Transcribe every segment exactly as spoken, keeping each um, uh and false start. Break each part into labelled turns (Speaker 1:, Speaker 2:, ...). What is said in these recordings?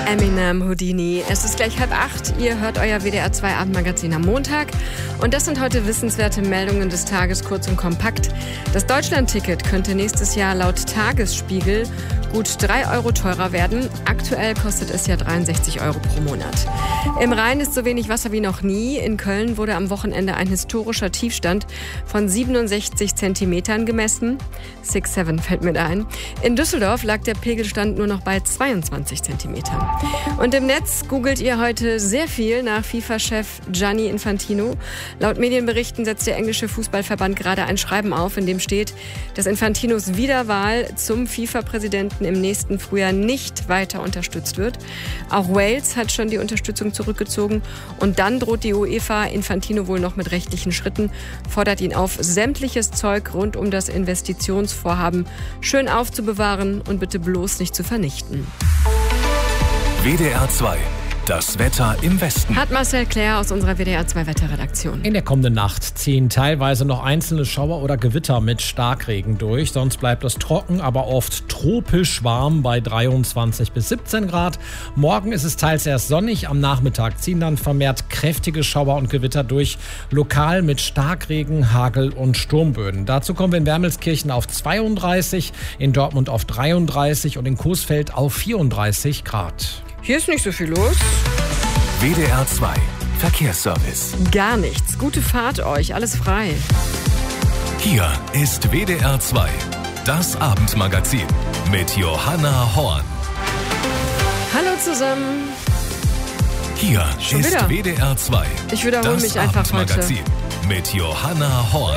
Speaker 1: Eminem, Houdini. Es ist gleich halb acht. Ihr hört euer W D R zwei Abendmagazin am Montag. Und das sind heute wissenswerte Meldungen des Tages, kurz und kompakt. Das Deutschland-Ticket könnte nächstes Jahr laut Tagesspiegel gut drei Euro teurer werden. Aktuell kostet es ja dreiundsechzig Euro pro Monat. Im Rhein ist so wenig Wasser wie noch nie. In Köln wurde am Wochenende ein historischer Tiefstand von siebenundsechzig Zentimetern gemessen. sechs sieben fällt mir da ein. In Düsseldorf lag der Pegelstand nur noch bei zweiundzwanzig Zentimetern. Und im Netz googelt ihr heute sehr viel nach FIFA-Chef Gianni Infantino. Laut Medienberichten setzt der englische Fußballverband gerade ein Schreiben auf, in dem steht, dass Infantinos Wiederwahl zum FIFA-Präsidenten im nächsten Frühjahr nicht weiter unterstützt wird. Auch Wales hat schon die Unterstützung zurückgezogen. Und dann droht die UEFA Infantino wohl noch mit rechtlichen Schritten, fordert ihn auf, sämtliches Zeug rund um das Investitionsvorhaben schön aufzubewahren und bitte bloß nicht zu vernichten.
Speaker 2: W D R zwei. Das Wetter im Westen.
Speaker 1: Hat Marcel Claire aus unserer W D R zwei Wetterredaktion.
Speaker 3: In der kommenden Nacht ziehen teilweise noch einzelne Schauer oder Gewitter mit Starkregen durch. Sonst bleibt es trocken, aber oft tropisch warm bei dreiundzwanzig bis siebzehn Grad. Morgen ist es teils erst sonnig. Am Nachmittag ziehen dann vermehrt kräftige Schauer und Gewitter durch. Lokal mit Starkregen, Hagel und Sturmböen. Dazu kommen wir in Wermelskirchen auf zweiunddreißig, in Dortmund auf dreiunddreißig und in Coesfeld auf vierunddreißig Grad.
Speaker 1: Hier ist nicht so viel los.
Speaker 2: W D R zwei Verkehrsservice.
Speaker 1: Gar nichts. Gute Fahrt euch. Alles frei.
Speaker 2: Hier ist W D R zwei. Das Abendmagazin mit Johanna Horn.
Speaker 1: Hallo zusammen.
Speaker 2: Hier
Speaker 1: Schon
Speaker 2: ist
Speaker 1: wieder?
Speaker 2: W D R zwei.
Speaker 1: Ich wiederhole
Speaker 2: das
Speaker 1: mich einfach
Speaker 2: Abendmagazin mit Johanna Horn.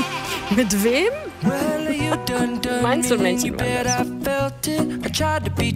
Speaker 1: Mit wem? Meinst du Männchen?
Speaker 4: I tried to be